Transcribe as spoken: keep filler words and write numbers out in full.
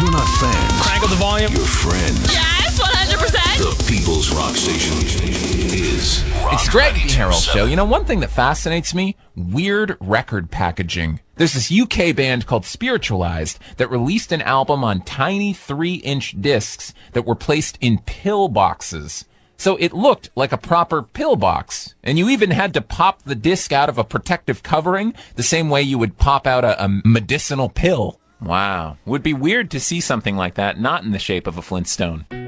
we're not fans. Crank up the volume. You're friends. Yes, one hundred percent. The People's Rock Station is Rock It's Greg the Herald ninety-two point seven. Show. You know, one thing that fascinates me, weird record packaging. There's this U K band called Spiritualized that released an album on tiny three-inch discs that were placed in pill boxes. So it looked like a proper pill box. And you even had to pop the disc out of a protective covering the same way you would pop out a, a medicinal pill. Wow. Would be weird to see something like that not in the shape of a Flintstone.